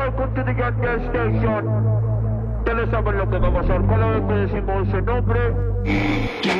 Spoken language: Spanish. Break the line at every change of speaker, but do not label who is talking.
welcome to the Gas Station. Ustedes saben lo que va a pasar cada vez que decimos ese nombre.